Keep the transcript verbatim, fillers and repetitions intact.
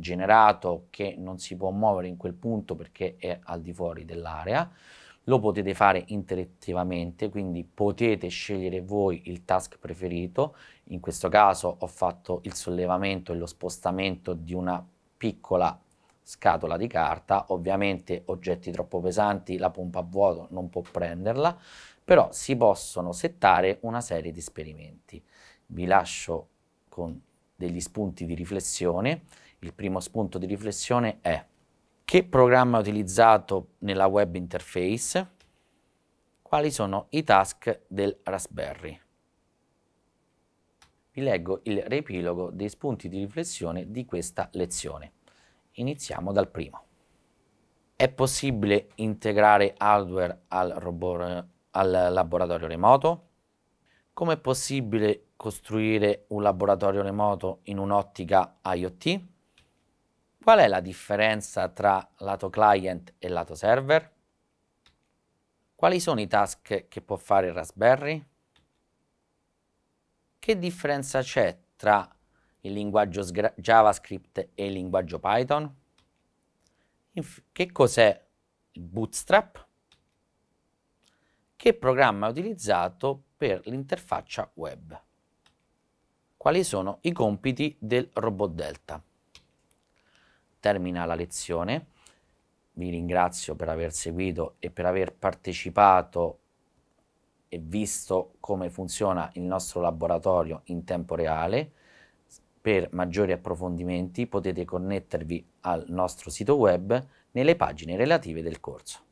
generato che non si può muovere in quel punto perché è al di fuori dell'area. Lo potete fare interattivamente, quindi potete scegliere voi il task preferito. In questo caso ho fatto il sollevamento e lo spostamento di una piccola scatola di carta. Ovviamente oggetti troppo pesanti la pompa a vuoto non può prenderla, però si possono settare una serie di esperimenti. Vi lascio con degli spunti di riflessione. Il primo spunto di riflessione è: che programma è utilizzato nella web interface? Quali sono i task del Raspberry? Vi leggo il riepilogo dei spunti di riflessione di questa lezione. Iniziamo dal primo. È possibile integrare hardware al, robot, al laboratorio remoto? Come è possibile costruire un laboratorio remoto in un'ottica IoT? Qual è la differenza tra lato client e lato server? Quali sono i task che può fare il Raspberry? Che differenza c'è tra il linguaggio JavaScript e il linguaggio Python? Inf- che cos'è il Bootstrap? Che programma è utilizzato per l'interfaccia web? Quali sono i compiti del robot Delta? Termina la lezione. Vi ringrazio per aver seguito e per aver partecipato e visto come funziona il nostro laboratorio in tempo reale. Per maggiori approfondimenti potete connettervi al nostro sito web nelle pagine relative del corso.